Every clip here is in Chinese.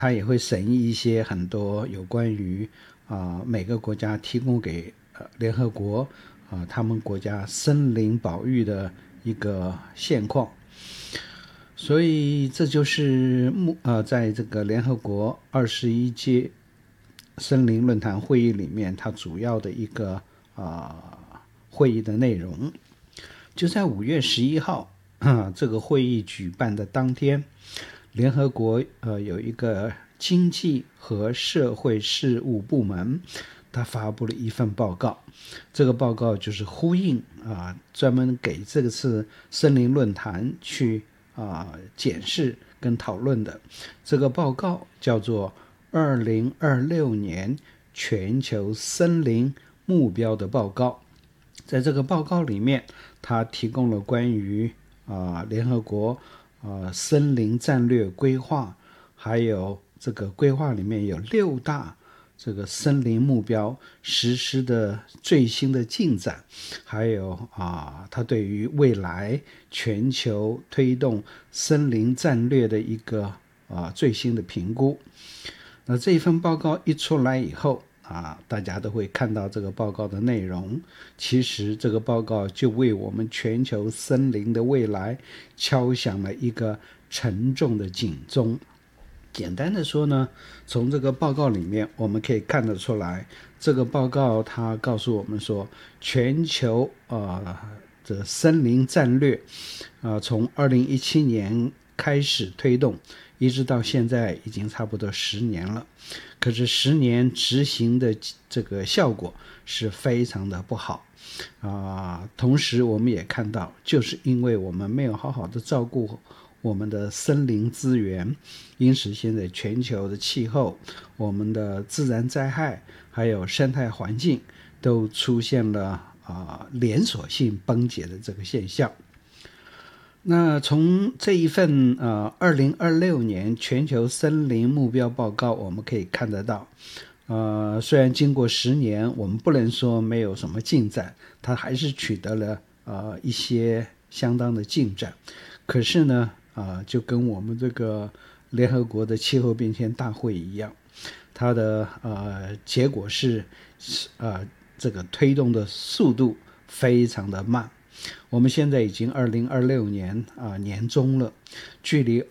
它也会审议一些很多有关于每个国家提供给联合国他们国家森林保育的一个现况。所以这就是在这个联合国21届森林论坛会议里面，它主要的一个会议的内容。就在5月11号这个会议举办的当天，联合国有一个经济和社会事务部门，他发布了一份报告。这个报告就是呼应专门给这次森林论坛去检视跟讨论的。这个报告叫做2026年全球森林目标的报告。在这个报告里面，它提供了关于联合国森林战略规划，还有这个规划里面有6大这个森林目标实施的最新的进展，还有它对于未来全球推动森林战略的一个最新的评估。那这一份报告一出来以后大家都会看到这个报告的内容。其实这个报告就为我们全球森林的未来敲响了一个沉重的警钟。简单的说呢，从这个报告里面我们可以看得出来，这个报告它告诉我们说，全球这个森林战略从2017年开始推动，一直到现在已经差不多10年了。可是10年执行的这个效果是非常的不好同时我们也看到，就是因为我们没有好好的照顾我们的森林资源，因此现在全球的气候、我们的自然灾害还有生态环境都出现了连锁性崩解的这个现象。那从这一份2026年全球森林目标报告我们可以看得到，虽然经过10年，我们不能说没有什么进展，它还是取得了一些相当的进展。可是呢就跟我们这个联合国的气候变迁大会一样，它的结果是这个推动的速度非常的慢。我们现在已经2026年年中了，距离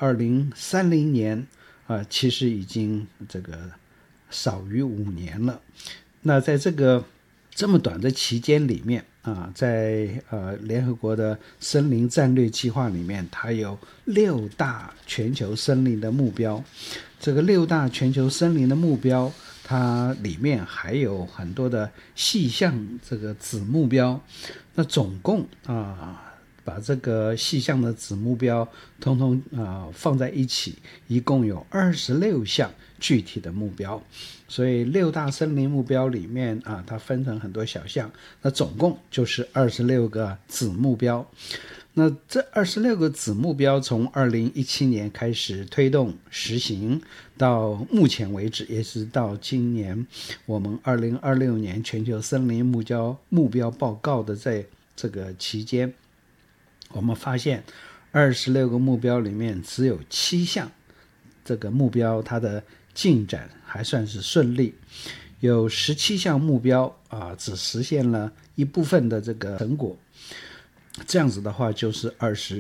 2030年其实已经这个少于5年了。那在这么短的期间里面在联合国的森林战略计划里面，它有6大全球森林的目标。这个6大全球森林的目标，它里面还有很多的细项这个子目标。那总共把这个细项的子目标通通放在一起，一共有26项具体的目标。所以6大森林目标里面它分成很多小项，那总共就是26个子目标。那这26个子目标从2017年开始推动实行，到目前为止，也是到今年我们2026年全球森林目标报告的在这个期间，我们发现26个目标里面只有7项这个目标它的进展还算是顺利，有17项目标只实现了一部分的这个成果。这样子的话就是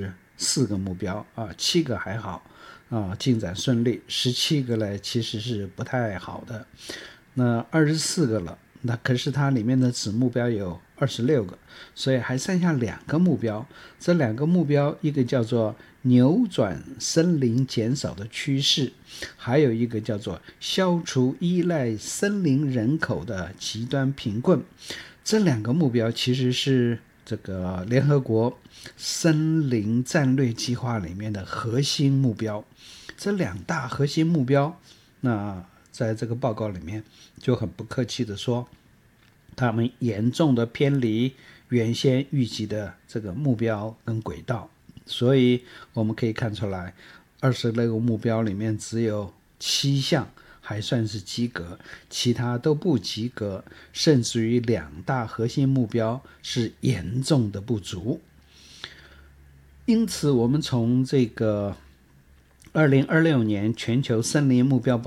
24个目标7个还好进展顺利，17个呢其实是不太好的。那24个了，那可是它里面的子目标有26个，所以还剩下2个目标。这2个目标，一个叫做扭转森林减少的趋势，还有一个叫做消除依赖森林人口的极端贫困。这2个目标其实是这个联合国森林战略计划里面的核心目标。这2大核心目标，那在这个报告里面就很不客气的说，他们严重的偏离原先预计的这个目标跟轨道。所以我们可以看出来，26个目标里面只有7项还算是及格，其他都不及格，甚至于2大核心目标是严重的不足。因此我们从这个2026年全球森林目标